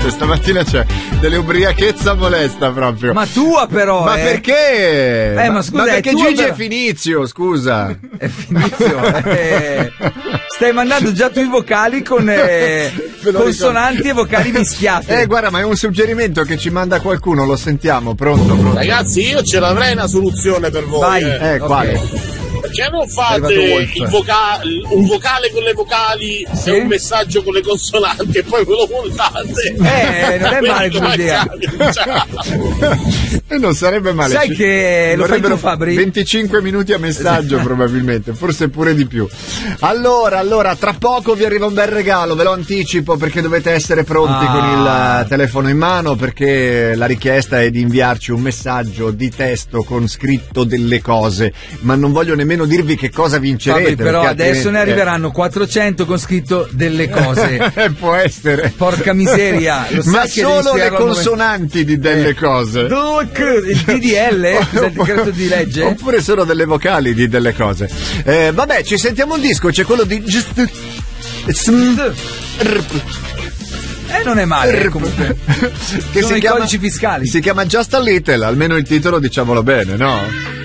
Stamattina c'è delle ubriachezza molesta proprio. Ma tua però. Ma perché? Ma scusa, ma perché tua Gigi però... è Finizio, scusa. È Finizio. Stai mandando già tu i vocali con consonanti e vocali mischiati. Guarda, ma è un suggerimento che ci manda qualcuno, lo sentiamo, pronto. Ragazzi, io ce l'avrei una soluzione per voi. Vai. Quale? Perché non fate un vocale con le vocali e un messaggio con le consonanti e poi ve lo montate? Non è male come idea. E non sarebbe male. Sai che lo fai tu, Fabri? 25 minuti a messaggio probabilmente, forse pure di più. Allora, tra poco vi arriva un bel regalo, ve lo anticipo perché dovete essere pronti con il telefono in mano, perché la richiesta è di inviarci un messaggio di testo con scritto delle cose, ma non voglio nemmeno dirvi che cosa vincerete. Fabri, però adesso ne arriveranno 400 con scritto delle cose. Può essere. Porca miseria. Ma solo le consonanti di delle cose. Il DDL? Il decreto di legge? Oppure solo delle vocali di delle cose. Vabbè, ci sentiamo il disco, c'è quello di non è male comunque. Che sono i codici fiscali. Si chiama Just a Little, almeno il titolo diciamolo bene, no?